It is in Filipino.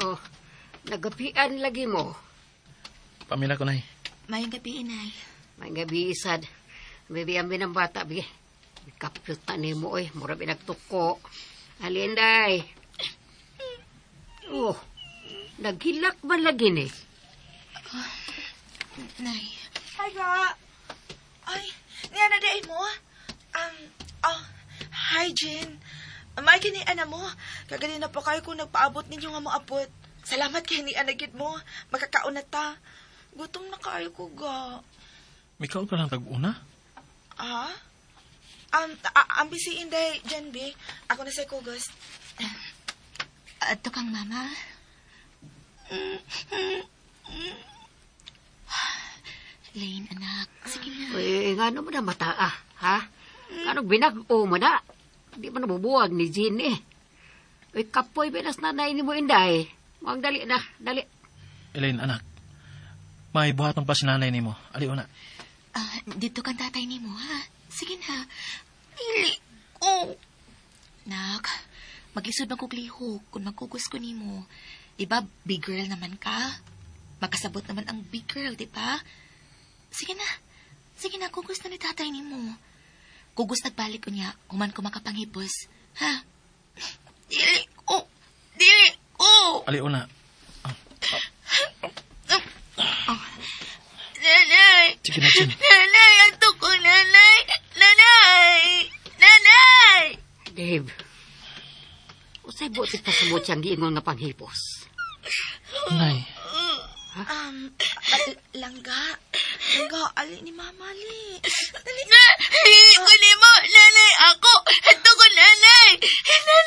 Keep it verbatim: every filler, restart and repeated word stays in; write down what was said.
Oh, nagapian lagi mo. Pamila ko, Nay. Mayang gabi, inay. May gabi isad. Bibiyambi ng bata, bi. Kapyot na ni mo, eh. Mura binagtuko. Alinday. Oh, naghilak ba lagi ni? Uh, nay. Hi, Ga. Ay, niya na day mo? Um, oh, hi, Jen. May kini ana mo. Kagani na po kayo kung nagpaabot ninyo nga mo apot. Salamat kay ni anagid mo. Magkakaon na ta. Gutom na kayo ko, Ga. Mikaw ka lang tag-una? Ah? Um, a- ang busy inday, Jen, B. Ako na sa Kugos. Ato kang mama. Lane, anak. Sige na. Eh, nga naman na mata, ah, ha? Anong binag-o mo na? Di mo nabubuwag ni Jean, eh. Uy, kapoy, binas nanay ni mo, Inday. Huwag dali na, dali. Elaine, anak. May buhatong pa si nanay ni mo. Ali, una. Ah, dito kang tatay ni mo, ha? Sige na. Dili. Oh. Nak, mag-isod magkuglihok kung magkugos ko ni mo. Diba, big girl naman ka? Makasabot naman ang big girl, diba? Sige na. Sige na, kugos na ni tatay ni mo. Kugos nagbalik ko niya, kuman ko makapanghipos. Ha? Dili ko. Dili ko. Ali, una. Oh. Nanay. Sige na, Chin. Nanay, ato ko, nanay. Nanay. Nanay. Dave, usay buti pa sa mo siyang giingon nga panghipos. Nay. Um, al- langga. Langga, ali ni Mama, ali. Dali. Na, hindi ko ni mo, nanay ako. Ato ko, nanay.